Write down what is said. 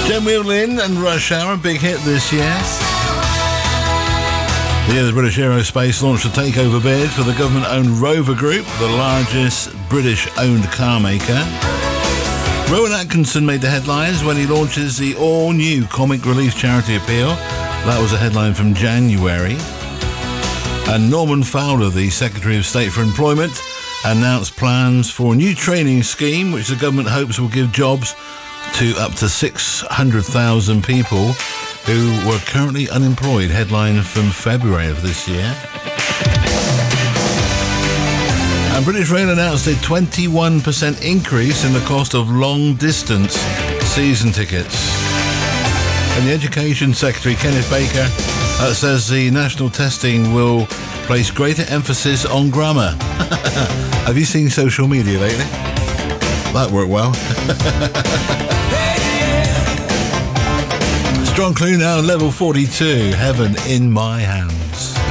Jem Lynn and Rush Hour, a big hit this year. The British Aerospace launched a takeover bid for the government-owned Rover Group, the largest British-owned car maker. Rowan Atkinson made the headlines when he launches the all-new comic relief charity appeal. That was a headline from January. And Norman Fowler, the Secretary of State for Employment, announced plans for a new training scheme which the government hopes will give jobs to up to 600,000 people who were currently unemployed. Headline from February of this year. And British Rail announced a 21% increase in the cost of long-distance season tickets. And the Education Secretary, Kenneth Baker, says the national testing will place greater emphasis on grammar. Have you seen social media lately? That worked well. Strong clue now, level 42, Heaven in My Hands.